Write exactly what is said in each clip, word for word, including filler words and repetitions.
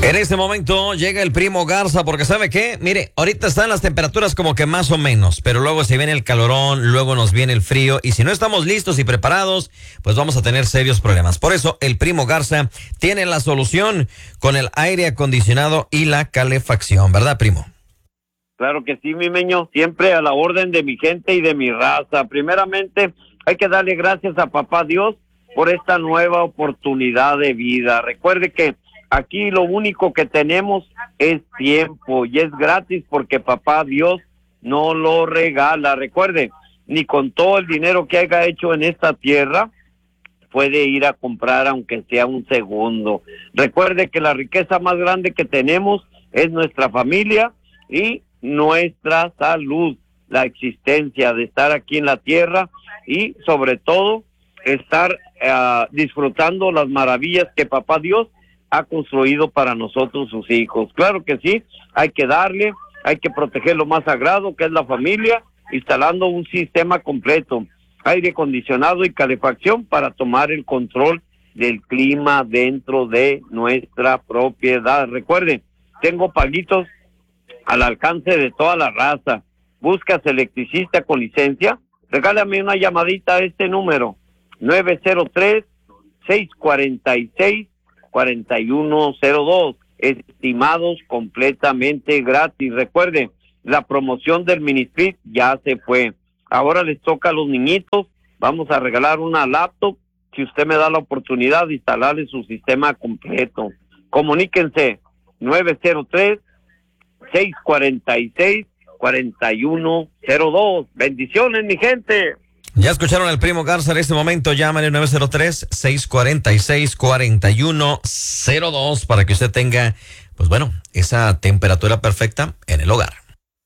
En este momento llega el primo Garza porque ¿sabe qué? Mire, ahorita están las temperaturas como que más o menos, pero luego se viene el calorón, luego nos viene el frío y si no estamos listos y preparados, pues vamos a tener serios problemas. Por eso el primo Garza tiene la solución con el aire acondicionado y la calefacción, ¿verdad, primo? Claro que sí, mi meño, siempre a la orden de mi gente y de mi raza. Primeramente, hay que darle gracias a papá Dios por esta nueva oportunidad de vida. Recuerde que aquí lo único que tenemos es tiempo y es gratis porque papá Dios no lo regala. Recuerde, ni con todo el dinero que haya hecho en esta tierra puede ir a comprar aunque sea un segundo. Recuerde que la riqueza más grande que tenemos es nuestra familia y nuestra salud, la existencia de estar aquí en la tierra y sobre todo estar uh, disfrutando las maravillas que papá Dios ha construido para nosotros sus hijos. Claro que sí, hay que darle, hay que proteger lo más sagrado que es la familia, instalando un sistema completo, aire acondicionado y calefacción para tomar el control del clima dentro de nuestra propiedad. Recuerden, tengo paguitos al alcance de toda la raza. ¿Buscas electricista con licencia? Regálame una llamadita a este número, nueve cero tres, seis cuatro seis, cuatro uno cero dos, estimados completamente gratis. Recuerden, la promoción del Ministry ya se fue. Ahora les toca a los niñitos, vamos a regalar una laptop, si usted me da la oportunidad de instalarle su sistema completo. Comuníquense, nueve cero tres, seis cuatro seis, cuatro uno cero dos. Bendiciones, mi gente. Ya escucharon al primo Garza en este momento, llámale nueve cero tres, seis cuatro seis, cuatro uno cero dos para que usted tenga, pues bueno, esa temperatura perfecta en el hogar.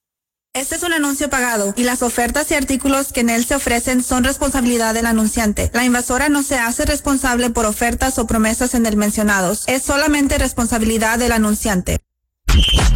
Este es un anuncio pagado y las ofertas y artículos que en él se ofrecen son responsabilidad del anunciante. La invasora no se hace responsable por ofertas o promesas en él mencionados. Es solamente responsabilidad del anunciante.